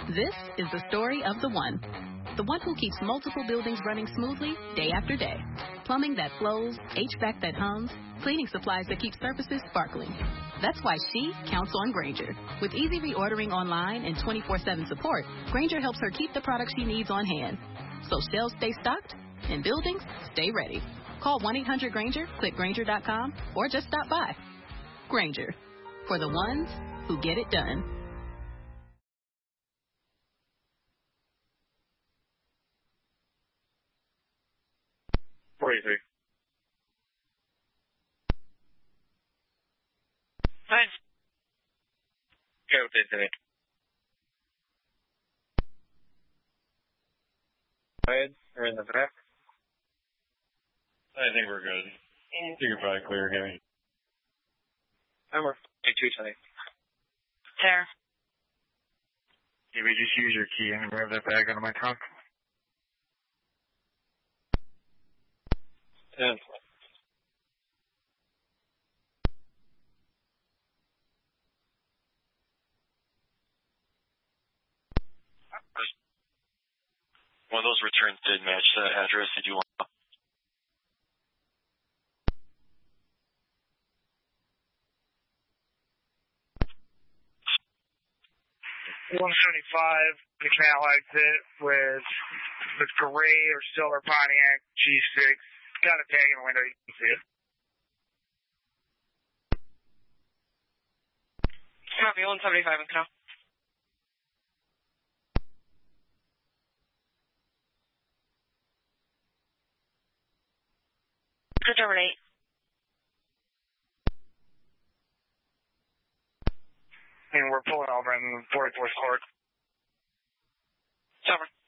This is the story of the one who keeps multiple buildings running smoothly day after day. Plumbing that flows, HVAC that hums, cleaning supplies that keep surfaces sparkling. That's why she counts on Grainger. With easy reordering online and 24/7 support, Grainger helps her keep the products she needs on hand. So shelves stay stocked and buildings stay ready. Call 1-800-GRAINGER, click Grainger.com, or just stop by. Grainger, for the ones who get it done. Fine. Go with it today. Ahead, or in the back? I think we're good. You can probably clear again. I'm working 2 today. There. Maybe just use your key and grab that bag out of my trunk. 10. One of those returns did match the address. Did you want? 175, the canal exit with gray or silver Pontiac G6. Got a tag in the window, you can see it. Copy, 175 in canal. Terminate. And we're pulling over in 44th Court. Over.